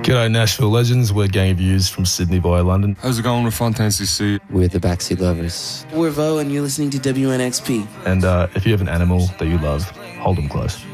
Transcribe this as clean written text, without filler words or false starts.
G'day Nashville Legends, we're Gang of Views from Sydney via London. How's it going with Fontaine CC? We're the Backseat Lovers. We're Vo and you're listening to WNXP. And if you have an animal that you love, hold them close.